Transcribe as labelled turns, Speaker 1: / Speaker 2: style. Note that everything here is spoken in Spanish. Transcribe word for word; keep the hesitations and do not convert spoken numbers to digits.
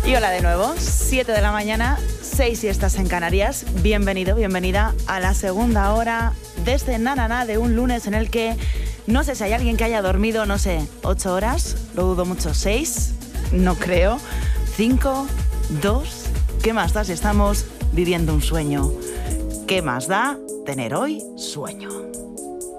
Speaker 1: Y hola de nuevo, siete de la mañana, seis si estás en Canarias. Bienvenido, bienvenida a la segunda hora de este nananá de un lunes en el que no sé si hay alguien que haya dormido, no sé, ocho horas, lo dudo mucho, seis, no creo, cinco, dos, ¿qué más da si estamos viviendo un sueño? ¿Qué más da tener hoy sueño?